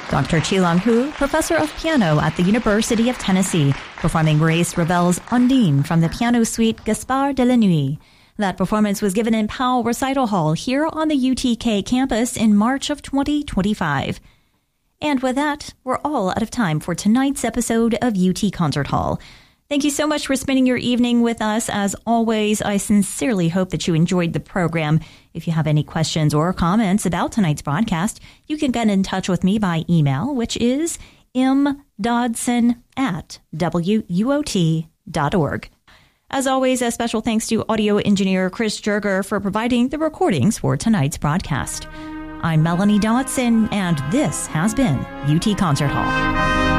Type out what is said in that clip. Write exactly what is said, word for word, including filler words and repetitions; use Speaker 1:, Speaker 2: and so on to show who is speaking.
Speaker 1: Doctor Qilong Hu, professor of piano at the University of Tennessee, performing Maurice Ravel's Undine from the piano suite Gaspard de la Nuit. That performance was given in Powell Recital Hall here on the U T K campus in March of twenty twenty-five. And with that, we're all out of time for tonight's episode of U T Concert Hall. Thank you so much for spending your evening with us. As always, I sincerely hope that you enjoyed the program. If you have any questions or comments about tonight's broadcast, you can get in touch with me by email, which is m dodson at w u o t dot org. As always, a special thanks to audio engineer Chris Jerger for providing the recordings for tonight's broadcast. I'm Melanie Dodson, and this has been U T Concert Hall.